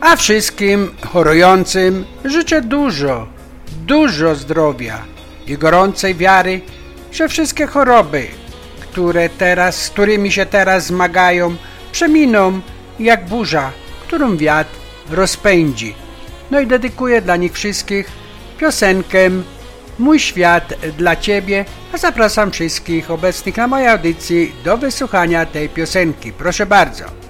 A wszystkim chorującym życzę dużo zdrowia i gorącej wiary, że wszystkie choroby, z którymi się teraz zmagają, przeminą jak burza, którą wiatr rozpędzi. No i dedykuję dla nich wszystkich piosenkę Mój świat dla Ciebie, a zapraszam wszystkich obecnych na mojej audycji do wysłuchania tej piosenki. Proszę bardzo.